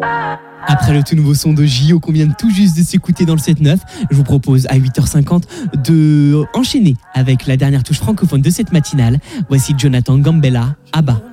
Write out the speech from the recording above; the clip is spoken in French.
Après le tout nouveau son de J.O. qu'on vient tout juste de s'écouter dans le 7-9, je vous propose à 8h50 de enchaîner avec la dernière touche francophone de cette matinale. Voici Jonathan Gambella, ABBA.